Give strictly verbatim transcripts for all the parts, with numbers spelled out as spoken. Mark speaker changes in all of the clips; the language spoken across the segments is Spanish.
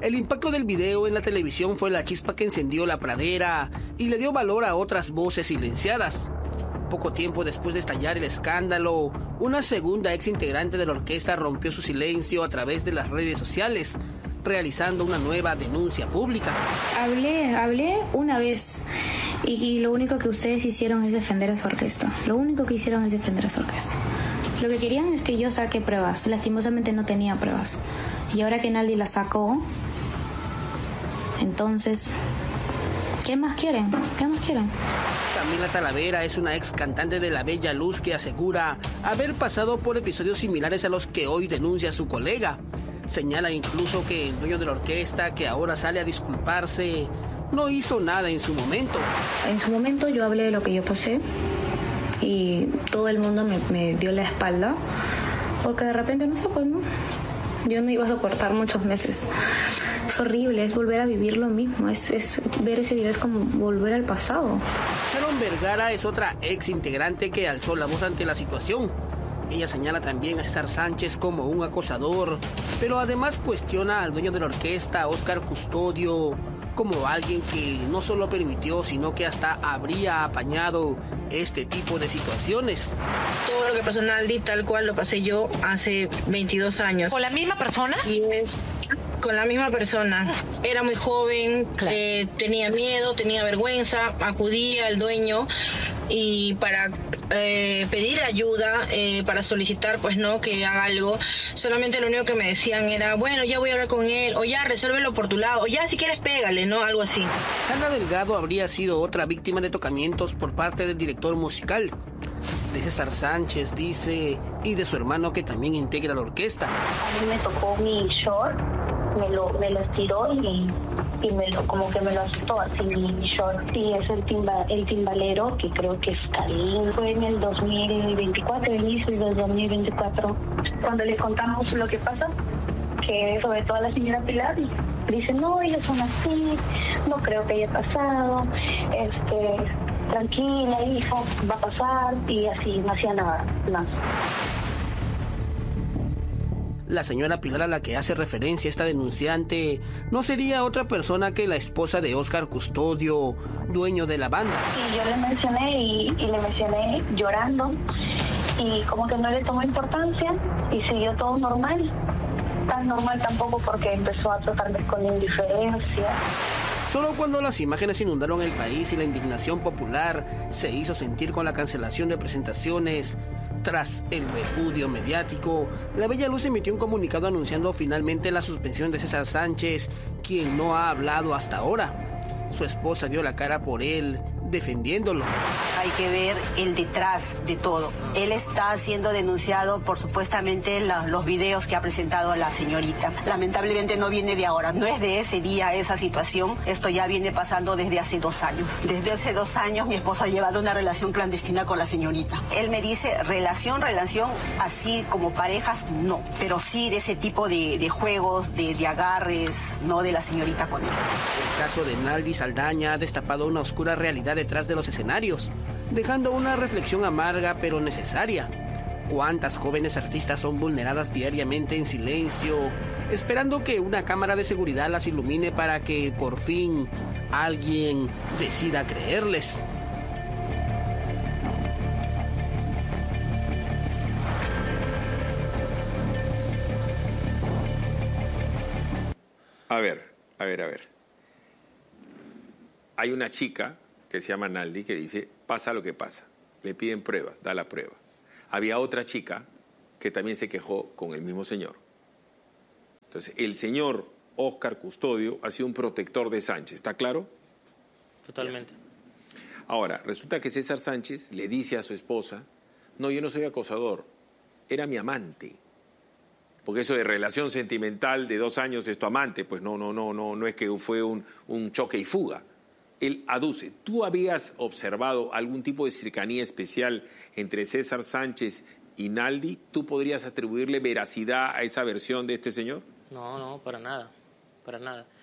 Speaker 1: El impacto del video en la televisión fue la chispa que encendió la pradera y le dio valor a otras voces silenciadas. Poco tiempo después de estallar el escándalo, una segunda ex integrante de la orquesta rompió su silencio a través de las redes sociales, realizando una nueva denuncia pública.
Speaker 2: Hablé, hablé una vez y, y lo único que ustedes hicieron es defender a su orquesta. Lo único que hicieron es defender a su orquesta. Lo que querían es que yo saque pruebas. Lastimosamente no tenía pruebas. Y ahora que nadie las sacó, entonces, ¿qué más quieren? ¿Qué más quieren?
Speaker 1: Camila Talavera es una ex cantante de La Bella Luz que asegura haber pasado por episodios similares a los que hoy denuncia su colega. Señala incluso que el dueño de la orquesta, que ahora sale a disculparse, no hizo nada en su momento.
Speaker 2: En su momento yo hablé de lo que yo pasé y todo el mundo me, me dio la espalda porque de repente, no sé, pues no, yo no iba a soportar muchos meses. Es horrible, es volver a vivir lo mismo, es, es ver ese video es como volver al pasado.
Speaker 1: Sharon Vergara es otra ex integrante que alzó la voz ante la situación. Ella señala también a César Sánchez como un acosador, pero además cuestiona al dueño de la orquesta, Óscar Custodio, como alguien que no solo permitió, sino que hasta habría apañado este tipo de situaciones.
Speaker 3: Todo lo que pasó en Naldi, tal cual lo pasé yo hace veintidós años.
Speaker 4: ¿Con la misma persona?
Speaker 3: Y es con la misma persona. Era muy joven, claro. eh, tenía miedo, tenía vergüenza, acudía al dueño y para eh, pedir ayuda, eh, para solicitar, pues no, que haga algo, solamente lo único que me decían era, bueno, ya voy a hablar con él, o ya resuélvelo por tu lado, o ya si quieres pégale, ¿no? Algo así.
Speaker 1: Ana Delgado habría sido otra víctima de tocamientos por parte del director musical. De César Sánchez, dice, y de su hermano que también integra la orquesta.
Speaker 5: A mí me tocó mi short, me lo, me lo estiró y, y me lo, como que me lo asustó así mi short. Sí, es el, timba, el timbalero, que creo que es Karim. Fue en el dos mil veinticuatro, inicio del dos mil veinticuatro, cuando le contamos lo que pasa, que sobre todo a la señora Pilar, dice, no, ellos son así, no creo que haya pasado, este, tranquila hija, va a pasar, y así, no hacía nada más.
Speaker 1: La señora Pilar a la que hace referencia esta denunciante no sería otra persona que la esposa de Óscar Custodio, dueño de la banda.
Speaker 5: Sí, yo le mencioné y, y le mencioné llorando y como que no le tomó importancia y siguió todo normal. Tan normal tampoco porque empezó a tratarme con indiferencia.
Speaker 1: Solo cuando las imágenes inundaron el país y la indignación popular se hizo sentir con la cancelación de presentaciones, tras el repudio mediático, La Bella Luz emitió un comunicado anunciando finalmente la suspensión de César Sánchez, quien no ha hablado hasta ahora. Su esposa dio la cara por él, defendiéndolo.
Speaker 6: Hay que ver el detrás de todo. Él está siendo denunciado por supuestamente la, los videos que ha presentado la señorita. Lamentablemente no viene de ahora, no es de ese día esa situación. Esto ya viene pasando desde hace dos años. Desde hace dos años mi esposo ha llevado una relación clandestina con la señorita. Él me dice relación, relación, así como parejas, no. Pero sí de ese tipo de, de juegos, de, de agarres, no de la señorita con él.
Speaker 1: El caso de Naldi Saldaña ha destapado una oscura realidad detrás de los escenarios, dejando una reflexión amarga pero necesaria. ¿Cuántas jóvenes artistas son vulneradas diariamente en silencio, esperando que una cámara de seguridad las ilumine para que por fin alguien decida creerles?
Speaker 7: A ver, a ver, a ver. Hay una chica que se llama Naldi que dice, pasa lo que pasa. Le piden pruebas, da la prueba. Había otra chica que también se quejó con el mismo señor. Entonces, el señor Óscar Custodio ha sido un protector de Sánchez, ¿está claro?
Speaker 8: Totalmente.
Speaker 7: Bien. Ahora, resulta que César Sánchez le dice a su esposa, no, yo no soy acosador, era mi amante. Porque eso de relación sentimental de dos años es tu amante, pues no, no, no, no, no es que fue un, un choque y fuga. Él aduce. ¿Tú habías observado algún tipo de cercanía especial entre César Sánchez y Naldi? ¿Tú podrías atribuirle veracidad a esa versión de este señor?
Speaker 8: No, no, para nada, para nada.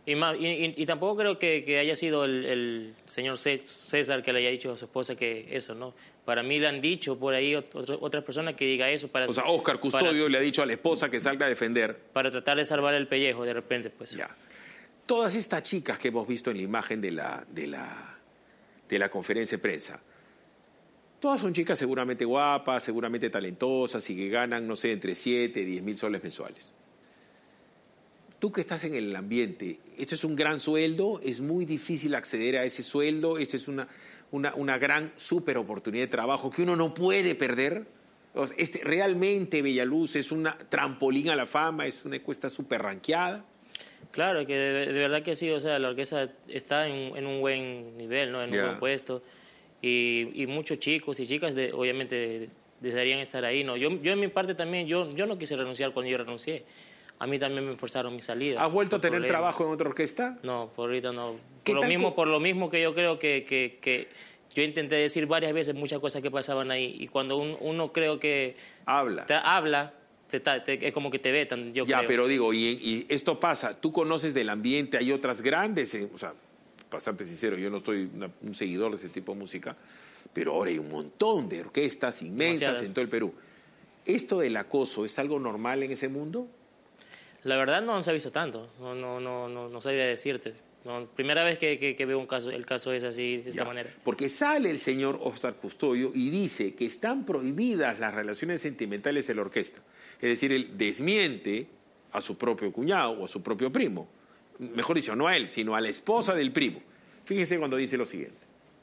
Speaker 4: Y, más, y, y, y tampoco creo que, que haya sido el, el señor César que le haya dicho a su esposa que eso, ¿no? Para mí le han dicho por ahí otro, otras personas que diga eso. Para,
Speaker 7: o sea, Óscar Custodio
Speaker 4: para,
Speaker 7: le ha dicho a la esposa que salga a defender.
Speaker 4: Para tratar de salvar el pellejo, de repente, pues.
Speaker 7: Ya. Todas estas chicas que hemos visto en la imagen de la, de la, de la conferencia de prensa, todas son chicas seguramente guapas, seguramente talentosas y que ganan, no sé, entre siete y diez mil soles mensuales. Tú que estás en el ambiente, ¿esto es un gran sueldo? ¿Es muy difícil acceder a ese sueldo? ¿Esa es una, una, una gran super oportunidad de trabajo que uno no puede perder? O sea, este, ¿realmente Bellaluz es una trampolín a la fama? ¿Es una encuesta súper ranqueada?
Speaker 4: Claro, que de, de verdad que sí. O sea, la orquesta está en, en un buen nivel, ¿no? En yeah. un buen puesto. Y, y muchos chicos y chicas, de, obviamente, desearían estar ahí, ¿no? Yo, yo en mi parte también, yo, yo no quise renunciar cuando yo renuncié. A mí también me forzaron mi salida.
Speaker 7: ¿Has vuelto a tener
Speaker 4: problemas.
Speaker 7: trabajo en otra orquesta?
Speaker 4: No, por ahorita no. Por lo, mismo, por lo mismo que yo creo que, que, que yo intenté decir varias veces muchas cosas que pasaban ahí. Y cuando un, uno creo que...
Speaker 7: Habla.
Speaker 4: Te, habla, te, te, es como que te vetan, yo
Speaker 7: ya,
Speaker 4: creo.
Speaker 7: pero digo, y, y esto pasa, tú conoces del ambiente, hay otras grandes... Eh, o sea, para serte sincero, yo no estoy una, un seguidor de ese tipo de música, pero ahora hay un montón de orquestas inmensas Demasiadas. En todo el Perú. ¿Esto del acoso es algo normal en ese mundo?
Speaker 4: La verdad no se ha visto tanto, no, no, no, no, no sabría decirte. No, primera vez que, que, que veo un caso, el caso es así, de esta
Speaker 7: ya,
Speaker 4: manera.
Speaker 7: Porque sale el señor Óscar Custodio y dice que están prohibidas las relaciones sentimentales en la orquesta. Es decir, él desmiente a su propio cuñado o a su propio primo. Mejor dicho, no a él, sino a la esposa del primo. Fíjense cuando dice lo siguiente.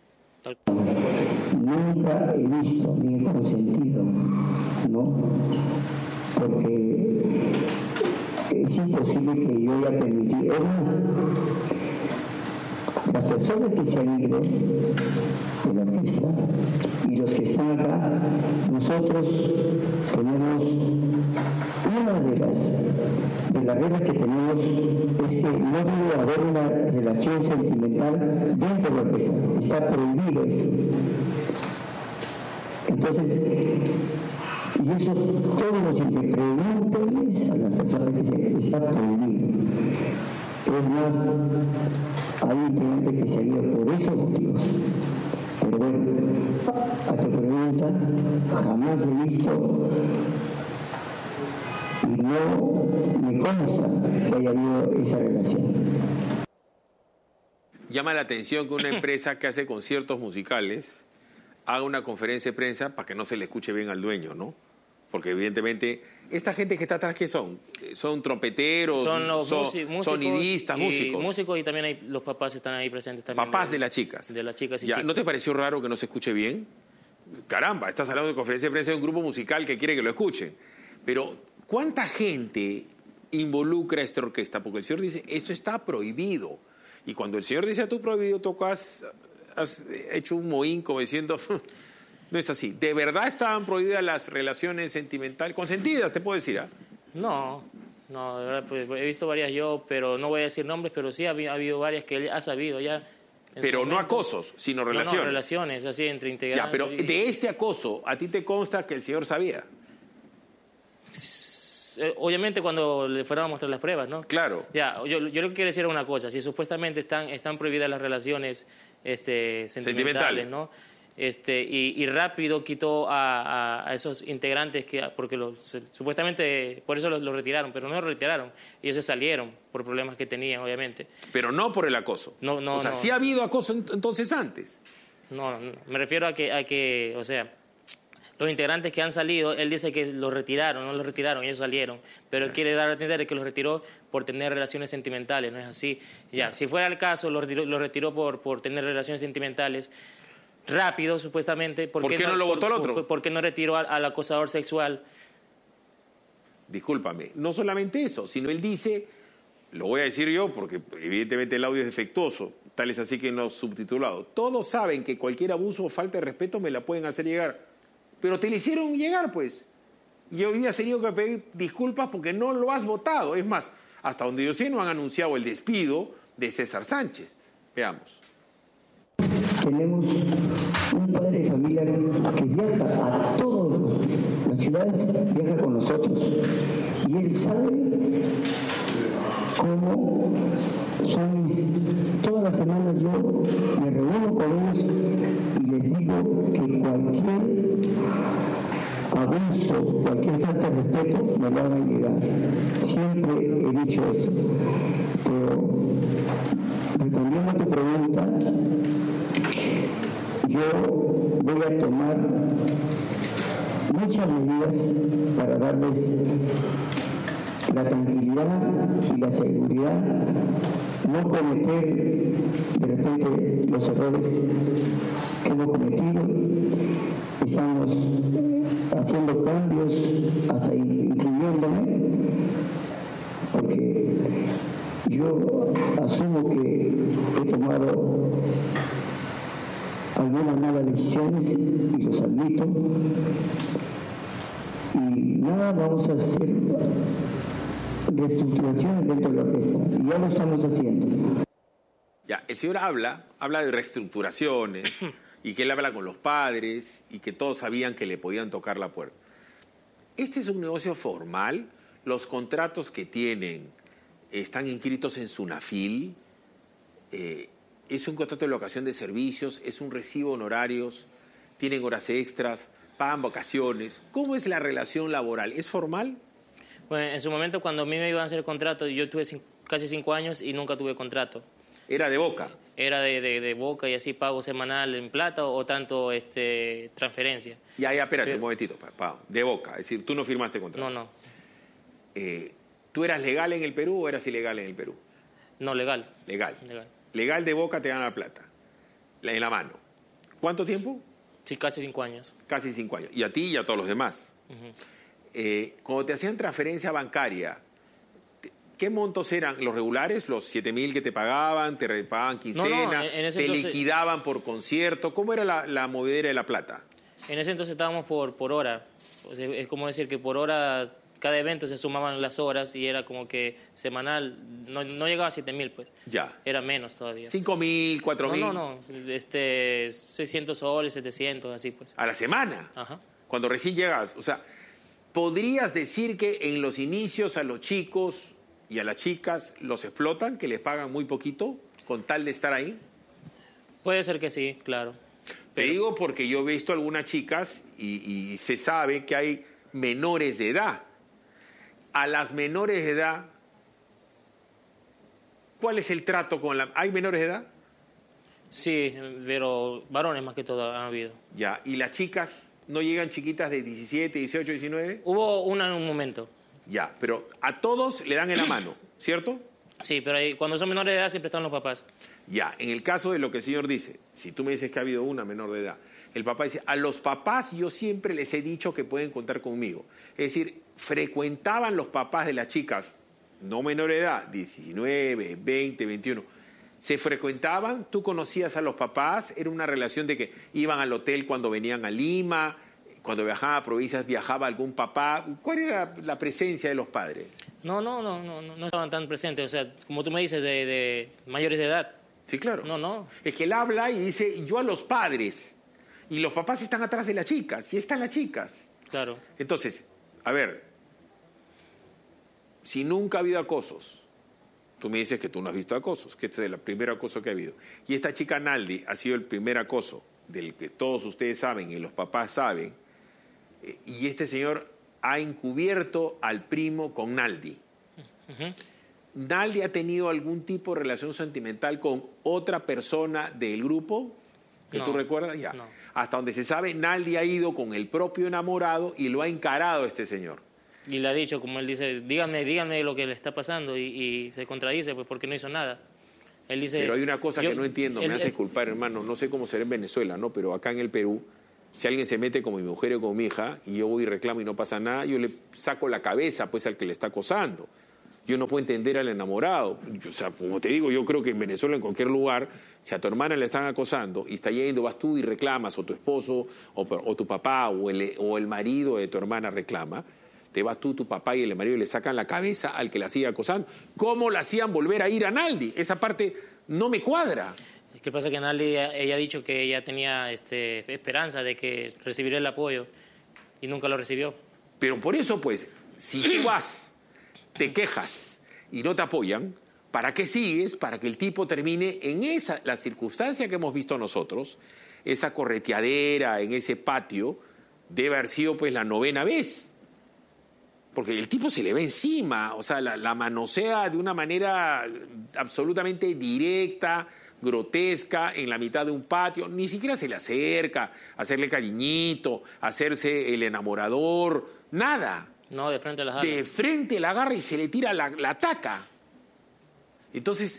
Speaker 8: Nunca he visto ni he consentido, ¿no? Porque es imposible que yo haya permitido. Las personas que se han ido de la orquesta y los que están acá, nosotros tenemos una de las, de las reglas que tenemos es que no debe haber una relación sentimental dentro de la orquesta. Está prohibido eso. Entonces, y eso todos los que pregúntenles a las personas que se está prohibido. Es más, hay integrantes que se han ido por esos motivos. Pero bueno, a tu pregunta, jamás he visto y no me consta que haya habido esa relación.
Speaker 7: Llama la atención que una empresa que hace conciertos musicales haga una conferencia de prensa para que no se le escuche bien al dueño, ¿no? Porque evidentemente, esta gente que está atrás, ¿qué son? Son trompeteros,
Speaker 4: son, los
Speaker 7: son
Speaker 4: músicos,
Speaker 7: sonidistas,
Speaker 4: y,
Speaker 7: músicos.
Speaker 4: Músicos y también hay, los papás están ahí presentes también.
Speaker 7: Papás
Speaker 4: de,
Speaker 7: de las chicas.
Speaker 4: De las chicas y
Speaker 7: ya,
Speaker 4: chicos.
Speaker 7: ¿No te pareció raro que no se escuche bien? Caramba, estás hablando de conferencia de prensa de un grupo musical que quiere que lo escuchen. Pero, ¿cuánta gente involucra a esta orquesta? Porque el señor dice, esto está prohibido. Y cuando el señor dice, tú prohibido, tocas, has hecho un mohín como diciendo... No es así. ¿De verdad estaban prohibidas las relaciones sentimentales? Consentidas, te puedo decir, ¿ah? ¿eh?
Speaker 4: No, no, de verdad, pues, he visto varias yo, pero no voy a decir nombres, pero sí ha, ha habido varias que él ha sabido ya.
Speaker 7: Pero no acosos, sino relaciones.
Speaker 4: No, no, relaciones, así, entre integrantes.
Speaker 7: Ya, pero y... de este acoso, ¿a ti te consta que el señor sabía?
Speaker 4: Obviamente cuando le fueron a mostrar las pruebas, ¿no?
Speaker 7: Claro.
Speaker 4: Ya, yo, yo lo que quiero decir es una cosa, si supuestamente están, están prohibidas las relaciones este, sentimentales, ¿no? Este, y, y rápido quitó a, a, a esos integrantes que porque los, se, supuestamente por eso los, los retiraron, pero no los retiraron, ellos se salieron por problemas que tenían, obviamente.
Speaker 7: Pero no por el acoso.
Speaker 4: No, no,
Speaker 7: o sea,
Speaker 4: no.
Speaker 7: ¿sí ha habido acoso entonces antes?
Speaker 4: No, no, me refiero a que, a que, o sea, los integrantes que han salido, él dice que los retiraron, no los retiraron, ellos salieron, pero él quiere dar a entender que los retiró por tener relaciones sentimentales, no es así. Ya, si fuera el caso, los retiró, los retiró por, por tener relaciones sentimentales. Rápido, supuestamente. ¿Por,
Speaker 7: ¿Por qué, qué no, no lo votó
Speaker 4: por,
Speaker 7: al otro?
Speaker 4: Por, ¿Por qué no retiró al, al acosador sexual?
Speaker 7: Discúlpame, no solamente eso, sino él dice, lo voy a decir yo porque evidentemente el audio es defectuoso, tal es así que no subtitulado. Todos saben que cualquier abuso o falta de respeto me la pueden hacer llegar, pero te la hicieron llegar, pues. Y hoy día has tenido que pedir disculpas porque no lo has votado. Es más, hasta donde yo sé no han anunciado el despido de César Sánchez. Veamos.
Speaker 8: Tenemos un padre de familia que viaja a todas las ciudades, viaja con nosotros. Y él sabe cómo son mis, todas las semanas yo me reúno con ellos y les digo que cualquier abuso, cualquier falta de respeto me lo hagan llegar. Siempre he dicho eso. Pero respondiendo a tu pregunta, yo voy a tomar muchas medidas para darles la tranquilidad y la seguridad, no cometer de repente los errores que hemos cometido. Estamos haciendo cambios, hasta incluyéndome, porque yo asumo que he tomado algunas malas decisiones y los admito. Y nada, vamos a hacer reestructuraciones dentro de la orquesta, y ya lo estamos haciendo.
Speaker 7: Ya, el señor habla, habla de reestructuraciones, y que él habla con los padres, y que todos sabían que le podían tocar la puerta. ¿Este es un negocio formal? ¿Los contratos que tienen están inscritos en SUNAFIL? Eh, ¿Es un contrato de locación de servicios? ¿Es un recibo de honorarios? ¿Tienen horas extras? ¿Pagan vacaciones? ¿Cómo es la relación laboral? ¿Es formal?
Speaker 4: Bueno, en su momento, cuando a mí me iban a hacer el contrato, yo tuve cinco, casi cinco años y nunca tuve contrato.
Speaker 7: ¿Era de boca?
Speaker 4: Era de, de, de boca y así pago semanal en plata o, o tanto este, transferencia.
Speaker 7: Ya, ya, espérate
Speaker 4: Pero,
Speaker 7: un momentito, papá. De boca, es decir, tú no firmaste contrato.
Speaker 4: No, no.
Speaker 7: Eh, ¿Tú eras legal en el Perú o eras ilegal en el Perú?
Speaker 4: No, legal.
Speaker 7: Legal.
Speaker 4: Legal.
Speaker 7: Legal de boca te dan la plata, en la mano. ¿Cuánto tiempo?
Speaker 4: Sí, casi cinco años.
Speaker 7: Casi cinco años. Y a ti y a todos los demás. Uh-huh. eh, cuando te hacían transferencia bancaria, ¿qué montos eran? ¿Los regulares? ¿Los siete mil que te pagaban? ¿Te pagaban quincena? No, no, en ese ¿Te entonces... liquidaban por concierto? ¿Cómo era la, la movedera de la plata?
Speaker 4: En ese entonces estábamos por, por hora. O sea, es como decir que por hora, cada evento se sumaban las horas y era como que semanal, no, no llegaba a siete mil, pues.
Speaker 7: Ya.
Speaker 4: Era menos todavía.
Speaker 7: ¿cinco mil, cuatro mil?
Speaker 4: No, no, no. Este, seiscientos soles, setecientos, así pues.
Speaker 7: ¿A la semana?
Speaker 4: Ajá.
Speaker 7: Cuando recién llegas. O sea, ¿podrías decir que en los inicios a los chicos y a las chicas los explotan, que les pagan muy poquito con tal de estar ahí?
Speaker 4: Puede ser que sí, claro.
Speaker 7: Pero... Te digo porque yo he visto algunas chicas y, y se sabe que hay menores de edad. A las menores de edad, ¿cuál es el trato con la...? ¿Hay menores de edad?
Speaker 4: Sí, pero varones más que todo han habido.
Speaker 7: Ya, ¿y las chicas no llegan chiquitas de diecisiete, dieciocho, diecinueve?
Speaker 4: Hubo una en un momento.
Speaker 7: Ya, pero a todos le dan en la mano, ¿cierto?
Speaker 4: Sí, pero ahí, cuando son menores de edad siempre están los papás.
Speaker 7: Ya, en el caso de lo que el señor dice, si tú me dices que ha habido una menor de edad, el papá dice, a los papás yo siempre les he dicho que pueden contar conmigo. Es decir, frecuentaban los papás de las chicas, no menor de edad, diecinueve, veinte, veintiuno, se frecuentaban, tú conocías a los papás, era una relación de que iban al hotel cuando venían a Lima, cuando viajaban a provincias viajaba algún papá. ¿Cuál era la presencia de los padres?
Speaker 4: No, no, no, no, no estaban tan presentes, o sea, como tú me dices, de, de mayores de edad.
Speaker 7: Sí, claro.
Speaker 4: No, no.
Speaker 7: Es que él habla y dice, yo a los padres, y los papás están atrás de las chicas, y están las chicas.
Speaker 4: Claro.
Speaker 7: Entonces, a ver, si nunca ha habido acosos, tú me dices que tú no has visto acosos, que este es el primer acoso que ha habido, y esta chica Naldi ha sido el primer acoso del que todos ustedes saben y los papás saben, eh, y este señor ha encubierto al primo con Naldi. Uh-huh. ¿Naldi ha tenido algún tipo de relación sentimental con otra persona del grupo que
Speaker 4: no,
Speaker 7: tú recuerdas? Ya.
Speaker 4: No.
Speaker 7: Hasta donde se sabe, Naldi ha ido con el propio enamorado y lo ha encarado a este señor.
Speaker 4: Y le ha dicho, como él dice, díganme, díganme lo que le está pasando, y, y se contradice, pues porque no hizo nada. Él dice,
Speaker 7: pero hay una cosa
Speaker 4: yo,
Speaker 7: que no entiendo,
Speaker 4: él,
Speaker 7: me hace
Speaker 4: él,
Speaker 7: culpar, hermano, no sé cómo será en Venezuela, ¿no? Pero acá en el Perú, si alguien se mete con mi mujer o con mi hija y yo voy y reclamo y no pasa nada, yo le saco la cabeza pues al que le está acosando. Yo no puedo entender al enamorado. O sea, como te digo, yo creo que en Venezuela, en cualquier lugar, si a tu hermana le están acosando y está yendo, vas tú y reclamas, o tu esposo, o, o tu papá, o el, o el marido de tu hermana reclama, te vas tú, tu papá y el marido y le sacan la cabeza al que la sigue acosando. ¿Cómo la hacían volver a ir a Naldi? Esa parte no me cuadra.
Speaker 4: ¿Qué pasa? Que Naldi, ella ha dicho que ella tenía este, esperanza de que recibiría el apoyo y nunca lo recibió.
Speaker 7: Pero por eso, pues, si tú vas, te quejas y no te apoyan, ¿Para qué sigues? Para que el tipo termine en esa, la circunstancia que hemos visto nosotros, esa correteadera en ese patio, debe haber sido pues la novena vez. Porque el tipo se le ve encima, o sea, la, la manosea de una manera absolutamente directa, grotesca, en la mitad de un patio. Ni siquiera se le acerca a hacerle cariñito, a hacerse el enamorador, nada.
Speaker 4: No, de frente la agarra.
Speaker 7: De frente la agarra y se le tira, la, la ataca. Entonces,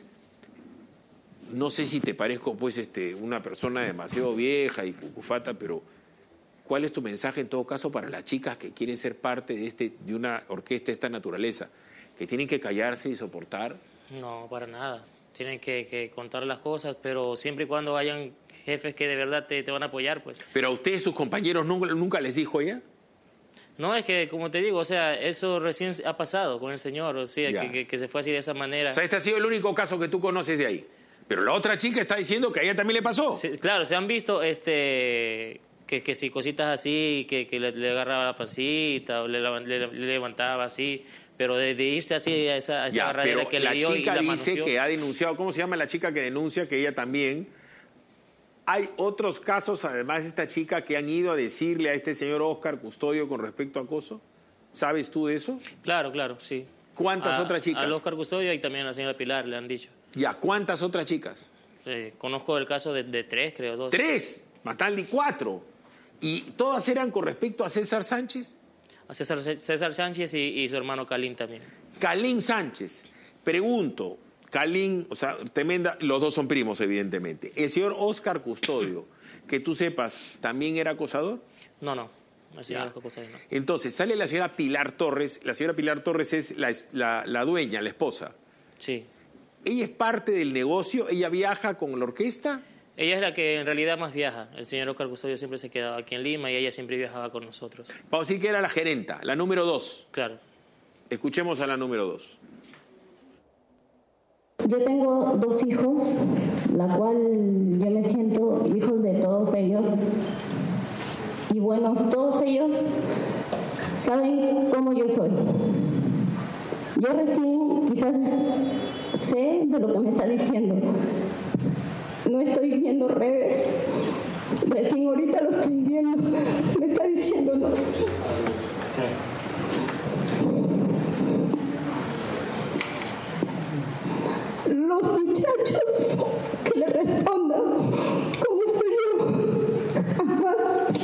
Speaker 7: no sé si te parezco pues este, una persona demasiado vieja y cucufata, pero ¿cuál es tu mensaje en todo caso para las chicas que quieren ser parte de, este, de una orquesta de esta naturaleza? ¿Que tienen que callarse y soportar?
Speaker 4: No, para nada. Tienen que, que contar las cosas, pero siempre y cuando hayan jefes que de verdad te, te van a apoyar, pues.
Speaker 7: ¿Pero a ustedes, sus compañeros, nunca, nunca les dijo ella?
Speaker 4: No, es que, como te digo, o sea, eso recién ha pasado con el señor, o sea, que, que, que se fue así de esa manera.
Speaker 7: O sea, este ha sido el único caso que tú conoces de ahí. Pero la otra chica está diciendo que a ella también le pasó.
Speaker 4: Sí, claro, se han visto este que, que si cositas así, que, que le, le agarraba la pancita o le, le, le levantaba así, pero de, de irse así a esa, a esa
Speaker 7: ya,
Speaker 4: agarradera
Speaker 7: pero
Speaker 4: que le
Speaker 7: la
Speaker 4: dio
Speaker 7: chica
Speaker 4: y la
Speaker 7: dice
Speaker 4: manoseó.
Speaker 7: que ha denunciado. ¿Cómo se llama la chica que denuncia que ella también? ¿Hay otros casos, además de esta chica, que han ido a decirle a este señor Óscar Custodio con respecto a acoso? ¿Sabes tú de eso?
Speaker 4: Claro, claro, sí.
Speaker 7: ¿Cuántas
Speaker 4: a,
Speaker 7: otras chicas?
Speaker 4: Al Óscar Custodio y también a la señora Pilar le han dicho.
Speaker 7: Ya, ¿cuántas otras chicas?
Speaker 4: Eh, conozco el caso de, de tres, creo, dos.
Speaker 7: Tres, Mataldi cuatro. ¿Y todas eran con respecto a César Sánchez?
Speaker 4: A César, César Sánchez y, y su hermano Calín también.
Speaker 7: Calín Sánchez. Pregunto, Calín, o sea, tremenda, los dos son primos, evidentemente. ¿El señor Óscar Custodio, que tú sepas, también era acosador?
Speaker 4: No, no. Así no.
Speaker 7: Entonces, sale la señora Pilar Torres. La señora Pilar Torres es la, la, la dueña, la esposa.
Speaker 4: Sí.
Speaker 7: ¿Ella es parte del negocio? ¿Ella viaja con la orquesta?
Speaker 4: Ella es la que en realidad más viaja. El señor Óscar Custodio siempre se quedaba aquí en Lima y ella siempre viajaba con nosotros.
Speaker 7: Vamos a decir que era la gerenta, la número dos.
Speaker 4: Claro.
Speaker 7: Escuchemos a la número dos.
Speaker 2: Yo tengo dos hijos, la cual yo me siento hijos de todos ellos. Y bueno, todos ellos saben cómo yo soy. Yo recién quizás sé de lo que me está diciendo. No estoy viendo redes. Recién ahorita lo estoy viendo. Me está diciendo no. Los muchachos que le respondan como soy yo. Jamás.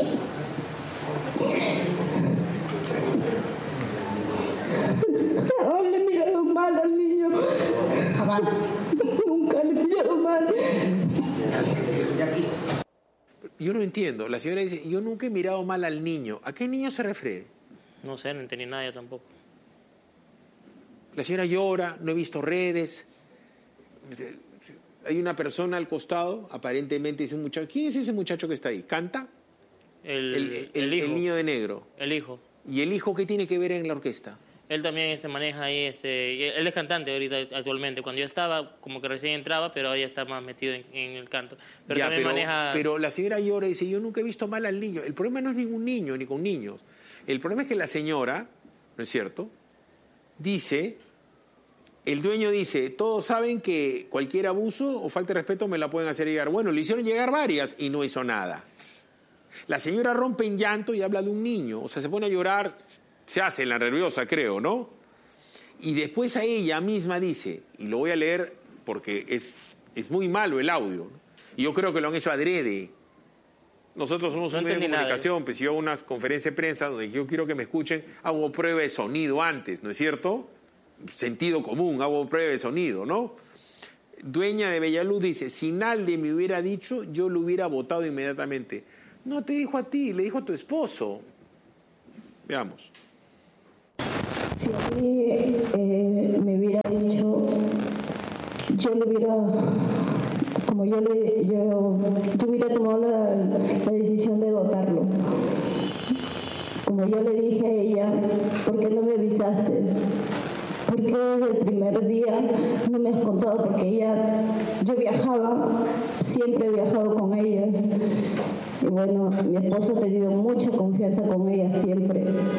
Speaker 2: Jamás le he mirado mal al niño. Jamás. Nunca le he mirado mal.
Speaker 7: Yo no entiendo. La señora dice, yo nunca he mirado mal al niño. ¿A qué niño se refiere?
Speaker 4: No sé, no entendí nada yo tampoco.
Speaker 7: La señora llora, no he visto redes. Hay una persona al costado, aparentemente es un muchacho. ¿Quién es ese muchacho que está ahí? ¿Canta?
Speaker 4: El,
Speaker 7: el, el,
Speaker 4: el hijo.
Speaker 7: El niño de negro.
Speaker 4: El hijo.
Speaker 7: ¿Y el hijo qué tiene que ver en la orquesta?
Speaker 4: Él también este, maneja ahí, este, él es cantante ahorita actualmente. Cuando yo estaba, como que recién entraba, pero ahora ya está más metido en, en el canto. Pero
Speaker 7: ya,
Speaker 4: también
Speaker 7: pero,
Speaker 4: maneja...
Speaker 7: pero la señora llora y dice, yo nunca he visto mal al niño. El problema no es ningún niño, ni con niños. El problema es que la señora, ¿no es cierto?, dice, el dueño dice, todos saben que cualquier abuso o falta de respeto me la pueden hacer llegar. Bueno, le hicieron llegar varias y no hizo nada. La señora rompe en llanto y habla de un niño. O sea, se pone a llorar... Se hace la nerviosa, creo, ¿no? Y después a ella misma dice, y lo voy a leer porque es, es muy malo el audio, ¿no? Y yo creo que lo han hecho adrede. Nosotros somos no un medio de comunicación, nada, ¿eh? Pues yo hago una conferencia de prensa donde yo quiero que me escuchen, hago prueba de sonido antes, ¿no es cierto? Sentido común, hago prueba de sonido, ¿no? Dueña de Bellaluz dice, si Nalde me hubiera dicho, yo lo hubiera votado inmediatamente. No te dijo a ti, le dijo a tu esposo. Veamos.
Speaker 2: Si a mí eh, me hubiera dicho, yo le hubiera, como yo le, yo, yo hubiera tomado la, la decisión de votarlo. Como yo le dije a ella, ¿por qué no me avisaste? ¿Por qué desde el primer día no me has contado? Porque ella, yo viajaba, siempre he viajado con ellas. Y bueno, mi esposo ha tenido mucha confianza con ella siempre.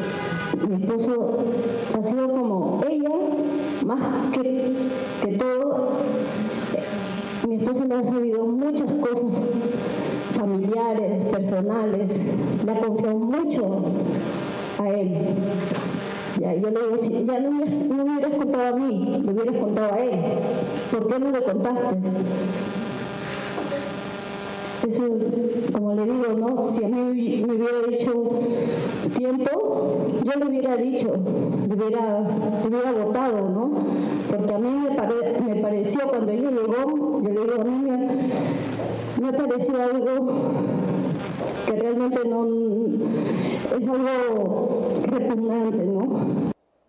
Speaker 9: Mi esposo ha sido como ella, más que, que todo. Mi esposo le ha sabido muchas cosas familiares, personales, le ha confiado mucho a él. Ya, yo le digo, si ya no me, no me hubieras contado a mí, le hubieras contado a él. ¿Por qué no le contaste? Eso, como le digo, ¿no? Si a mí me hubiera dicho tiempo, yo le hubiera dicho, le hubiera, le hubiera votado, ¿no? Porque a mí me, pare, me pareció, cuando ella llegó, yo le digo, a mí me, me pareció algo que realmente no, es algo repugnante, ¿no?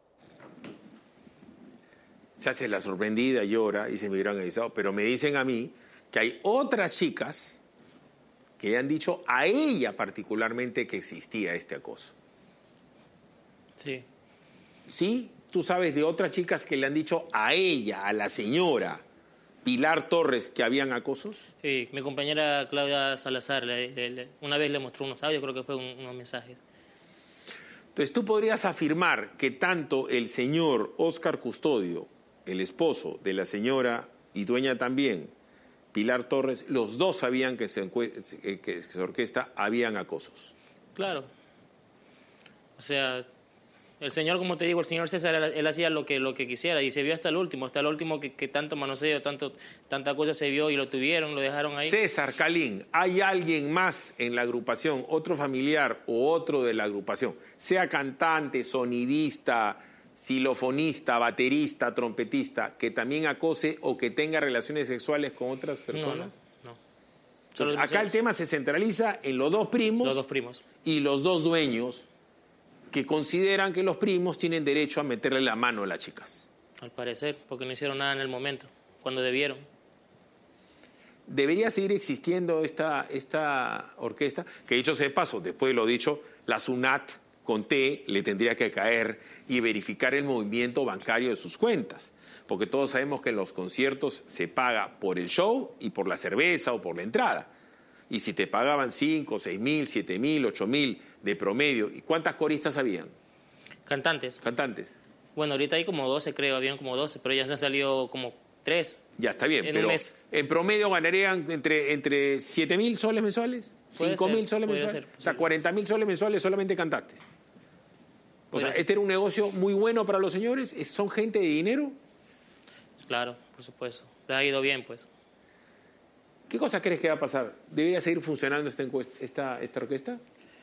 Speaker 7: Se hace la sorprendida, llora y se me hubieran avisado, pero me dicen a mí que hay otras chicas que le han dicho a ella particularmente que existía este acoso.
Speaker 4: Sí.
Speaker 7: ¿Sí? Tú sabes de otras chicas que le han dicho a ella, a la señora Pilar Torres, que habían acosos.
Speaker 4: Sí, mi compañera Claudia Salazar le, le, le, una vez le mostró unos audios, creo que fue un, unos mensajes.
Speaker 7: Entonces tú podrías afirmar que tanto el señor Óscar Custodio, el esposo de la señora y dueña también, Pilar Torres, los dos sabían que se, que se orquesta habían acosos.
Speaker 4: Claro. O sea, el señor, como te digo, el señor César, él, él hacía lo que, lo que quisiera y se vio hasta el último, hasta el último que, que tanto manoseo, tanto, tanta cosa se vio y lo tuvieron, lo dejaron ahí.
Speaker 7: César Calín, ¿hay alguien más en la agrupación, otro familiar o otro de la agrupación, sea cantante, sonidista, xilofonista, baterista, trompetista, que también acose o que tenga relaciones sexuales con otras personas?
Speaker 4: No, no. no.
Speaker 7: Entonces, acá el tema se centraliza en los dos primos,
Speaker 4: los dos primos
Speaker 7: y los dos dueños que consideran que los primos tienen derecho a meterle la mano a las chicas.
Speaker 4: Al parecer, porque no hicieron nada en el momento, cuando debieron.
Speaker 7: ¿Debería seguir existiendo esta, esta orquesta? Que dicho sea de paso, después de lo dicho, la SUNAT con T le tendría que caer y verificar el movimiento bancario de sus cuentas. Porque todos sabemos que en los conciertos se paga por el show y por la cerveza o por la entrada. Y si te pagaban cinco, seis mil, siete mil, ocho mil de promedio, ¿y cuántas coristas habían?
Speaker 4: Cantantes.
Speaker 7: Cantantes.
Speaker 4: Bueno, ahorita hay como doce, creo, habían como doce, pero ya se han salido como tres.
Speaker 7: Ya está bien,
Speaker 4: en
Speaker 7: pero
Speaker 4: un mes.
Speaker 7: En promedio ganarían entre, entre siete mil soles mensuales, cinco mil soles mensuales, ser, o sea, cuarenta mil soles mensuales solamente cantantes. O sea, ser. Este era un negocio muy bueno para los señores, son gente de dinero.
Speaker 4: Claro, por supuesto, les ha ido bien, pues.
Speaker 7: ¿Qué cosa crees que va a pasar? ¿Debería seguir funcionando esta, esta, esta orquesta?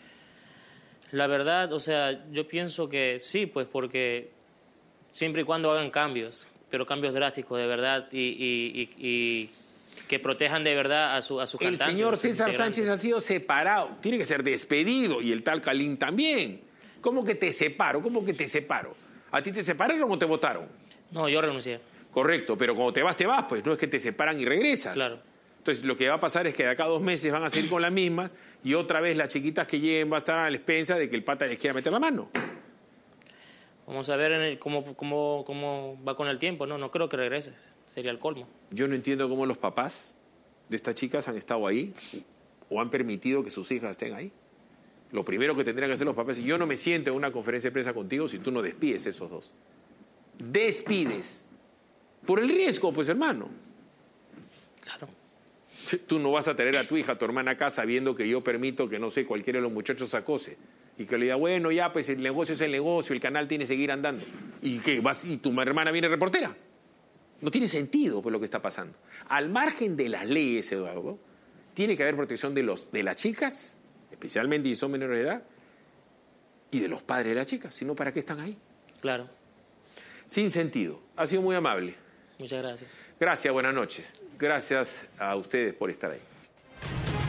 Speaker 4: La verdad, o sea, yo pienso que sí, pues porque siempre y cuando hagan cambios, pero cambios drásticos de verdad y, y, y, y que protejan de verdad a su a sus cantantes.
Speaker 7: El señor César Sánchez ha sido separado, tiene que ser despedido y el tal Calín también. ¿Cómo que te separo? ¿Cómo que te separo? ¿A ti te separaron o te votaron?
Speaker 4: No, yo renuncié.
Speaker 7: Correcto, pero cuando te vas, te vas, pues no es que te separan y regresas.
Speaker 4: Claro.
Speaker 7: Entonces, lo que va a pasar es que de acá a dos meses van a seguir con las mismas y otra vez las chiquitas que lleguen va a estar a la expensa de que el pata les quiera meter la mano.
Speaker 4: Vamos a ver en el, cómo, cómo, cómo va con el tiempo, ¿no? No creo que regreses. Sería el colmo.
Speaker 7: Yo no entiendo cómo los papás de estas chicas han estado ahí o han permitido que sus hijas estén ahí. Lo primero que tendrían que hacer los papás es: yo no me siento en una conferencia de prensa contigo si tú no despides a esos dos. Despides. Por el riesgo, pues, hermano.
Speaker 4: Claro.
Speaker 7: Tú no vas a tener a tu hija, a tu hermana acá sabiendo que yo permito que, no sé, cualquiera de los muchachos acose. Y que le diga, bueno, ya, pues el negocio es el negocio, el canal tiene que seguir andando. ¿Y qué? ¿Vas, y tu hermana viene reportera? No tiene sentido, pues, lo que está pasando. Al margen de las leyes, Eduardo, tiene que haber protección de, los, de las chicas, especialmente si son menores de edad, y de los padres de las chicas. Si no, ¿para qué están ahí?
Speaker 4: Claro.
Speaker 7: Sin sentido. Ha sido muy amable.
Speaker 4: Muchas gracias.
Speaker 7: Gracias, buenas noches. Gracias a ustedes por estar ahí.